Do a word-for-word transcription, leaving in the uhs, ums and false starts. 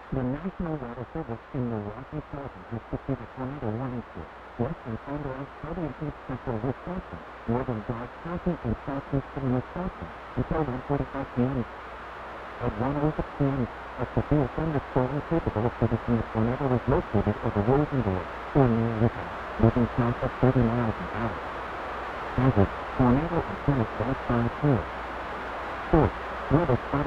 The National Weather Service in Milwaukee, Wisconsin has issued a tornado warning for western Fond du Lac County and east central Wisconsin, northern Dodge County and southeastern Wisconsin until one forty-five p.m. At one oh six p.m., a severe thunderstorm capable of producing a tornado was located over Rosendorf, or near Utah, moving south at thirty miles an hour. Hazard, tornado and tennis outside here. Fourth, weather spotted